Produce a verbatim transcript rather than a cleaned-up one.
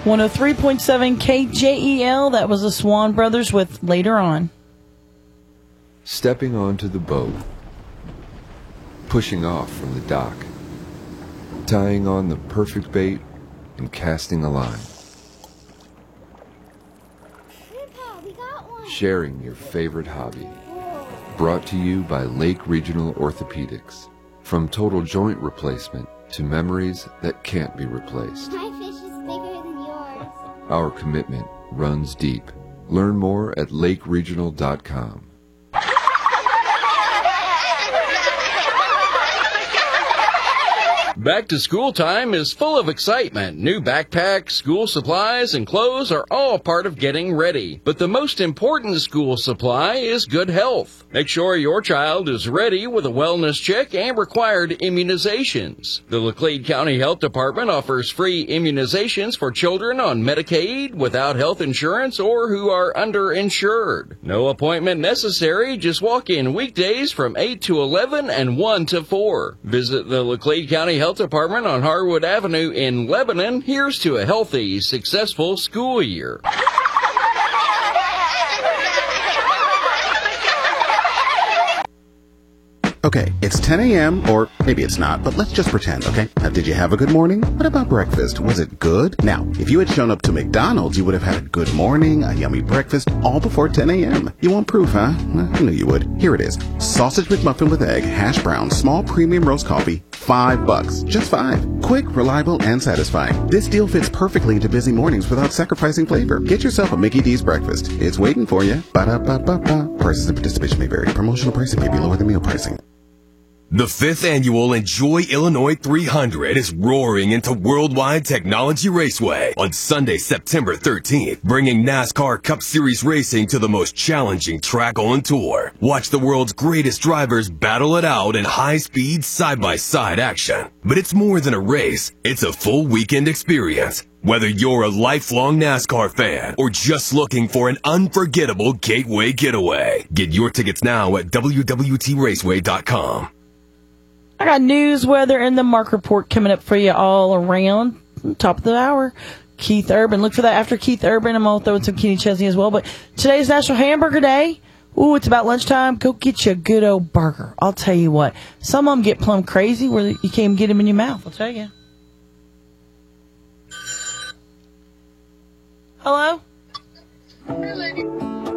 one oh three point seven K J E L, that was the Swan Brothers with Later On. Stepping onto the boat. Pushing off from the dock. Tying on the perfect bait and casting a line. Grandpa, we got one. Sharing your favorite hobby. Brought to you by Lake Regional Orthopedics. From total joint replacement to memories that can't be replaced. My fish is bigger than yours. Our commitment runs deep. Learn more at lake regional dot com. Back to school time is full of excitement. New backpacks, school supplies, and clothes are all part of getting ready. But the most important school supply is good health. Make sure your child is ready with a wellness check and required immunizations. The Laclede County Health Department offers free immunizations for children on Medicaid, without health insurance, or who are underinsured. No appointment necessary. Just walk in weekdays from eight to eleven and one to four. Visit the Laclede County Health Department on Harwood Avenue in Lebanon. Here's to a healthy, successful school year. Okay, it's ten a.m., or maybe it's not, but let's just pretend, okay? Now, did you have a good morning? What about breakfast? Was it good? Now, if you had shown up to McDonald's, you would have had a good morning, a yummy breakfast, all before ten a.m. You want proof, huh? Well, I knew you would. Here it is. Sausage McMuffin with egg, hash brown, small premium roast coffee, five bucks. Just five. Quick, reliable, and satisfying. This deal fits perfectly into busy mornings without sacrificing flavor. Get yourself a Mickey D's breakfast. It's waiting for you. Ba-da-ba-ba-ba. Prices and participation may vary. Promotional pricing may be lower than meal pricing. The fifth annual Enjoy Illinois three hundred is roaring into Worldwide Technology Raceway on Sunday, September thirteenth, bringing NASCAR Cup Series racing to the most challenging track on tour. Watch the world's greatest drivers battle it out in high-speed, side-by-side action. But it's more than a race. It's a full weekend experience. Whether you're a lifelong NASCAR fan or just looking for an unforgettable gateway getaway, get your tickets now at w w t raceway dot com. I got news, weather, and the Mark Report coming up for you all around. Top of the hour. Keith Urban. Look for that after Keith Urban. I'm going to throw in some Kenny Chesney as well. But today's National Hamburger Day. Ooh, it's about lunchtime. Go get you a good old burger. I'll tell you what. Some of them get plumb crazy where you can't even get them in your mouth. I'll tell you. Hello? Hey, lady.